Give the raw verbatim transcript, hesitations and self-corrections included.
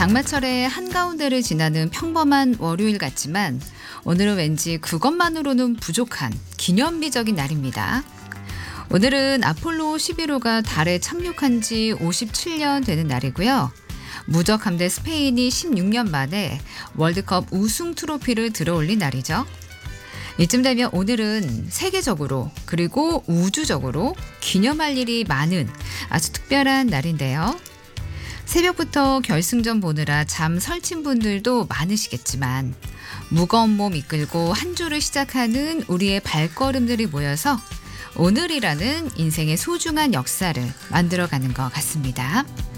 장마철의 한가운데를 지나는 평범한 월요일 같지만 오늘은 왠지 그것만으로는 부족한 기념비적인 날입니다. 오늘은 아폴로 십일 호가 달에 착륙한 지 오십칠 년 되는 날이고요. 무적 함대 스페인이 십육 년 만에 월드컵 우승 트로피를 들어올린 날이죠. 이쯤 되면 오늘은 세계적으로 그리고 우주적으로 기념할 일이 많은 아주 특별한 날인데요. 새벽부터 결승전 보느라 잠 설친 분들도 많으시겠지만 무거운 몸 이끌고 한 주를 시작하는 우리의 발걸음들이 모여서 오늘이라는 인생의 소중한 역사를 만들어가는 것 같습니다.